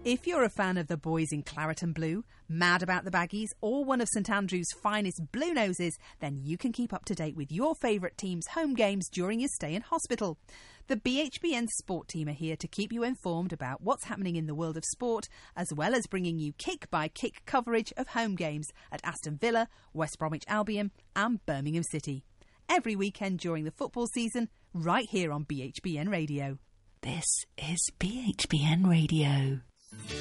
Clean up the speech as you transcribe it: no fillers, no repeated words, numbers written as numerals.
If you're a fan of the boys in claret and blue, mad about the Baggies, or one of St Andrew's finest blue noses, then you can keep up to date with your favourite team's home games during your stay in hospital. The BHBN Sport team are here to keep you informed about what's happening in the world of sport, as well as bringing you kick-by-kick coverage of home games at Aston Villa, West Bromwich Albion and Birmingham City. Every weekend during the football season, right here on BHBN Radio. This is BHBN Radio.